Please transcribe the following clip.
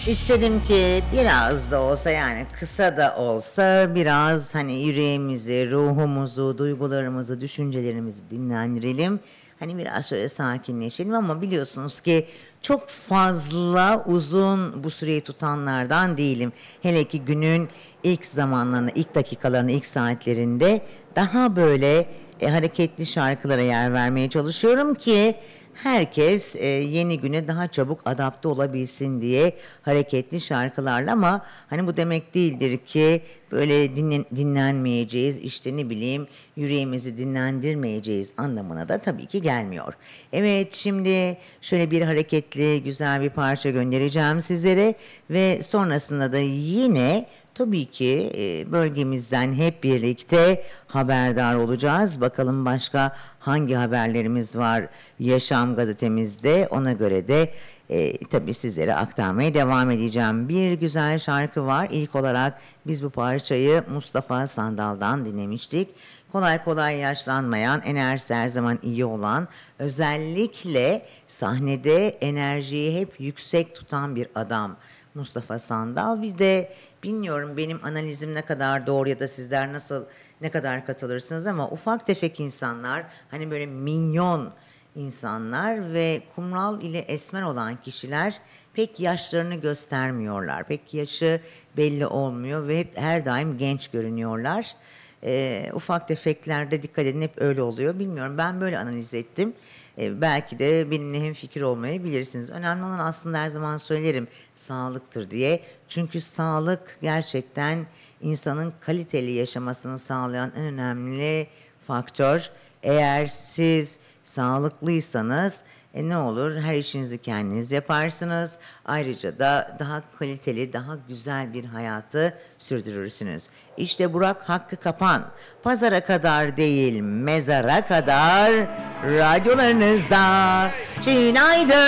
İstedim ki biraz da olsa, yani kısa da olsa, biraz hani yüreğimizi, ruhumuzu, duygularımızı, düşüncelerimizi dinlendirelim. Hani biraz şöyle sakinleşelim, ama biliyorsunuz ki çok fazla uzun bu süreyi tutanlardan değilim. Hele ki günün ilk zamanlarında, ilk dakikalarında, ilk saatlerinde daha böyle hareketli şarkılara yer vermeye çalışıyorum ki herkes yeni güne daha çabuk adapte olabilsin diye hareketli şarkılarla. Ama hani bu demek değildir ki böyle dinlenmeyeceğiz, işte ne bileyim, yüreğimizi dinlendirmeyeceğiz anlamına da tabii ki gelmiyor. Evet, şimdi şöyle bir hareketli güzel bir parça göndereceğim sizlere ve sonrasında da yine tabii ki bölgemizden hep birlikte haberdar olacağız. Bakalım başka hangi haberlerimiz var Yaşam gazetemizde, ona göre de tabii sizlere aktarmaya devam edeceğim. Bir güzel şarkı var. İlk olarak biz bu parçayı Mustafa Sandal'dan dinlemiştik. Kolay kolay yaşlanmayan, enerjisi her zaman iyi olan, özellikle sahnede enerjiyi hep yüksek tutan bir adam Mustafa Sandal. Bir de bilmiyorum benim analizim ne kadar doğru ya da sizler ne kadar katılırsınız, ama ufak tefek insanlar, hani böyle minyon insanlar ve kumral ile esmer olan kişiler pek yaşlarını göstermiyorlar. Pek yaşı belli olmuyor ve hep her daim genç görünüyorlar. Ufak tefeklerde dikkat edin, hep öyle oluyor. Bilmiyorum, ben böyle analiz ettim. Belki de benimle hemfikir olmayabilirsiniz. Önemli olan, aslında her zaman söylerim, sağlıktır diye. Çünkü sağlık gerçekten insanın kaliteli yaşamasını sağlayan en önemli faktör. Eğer siz sağlıklıysanız ne olur, her işinizi kendiniz yaparsınız. Ayrıca da daha kaliteli, daha güzel bir hayatı sürdürürsünüz. İşte Burak Hakkı Kapan, pazara kadar değil mezara kadar radyolarınızda. Günaydın.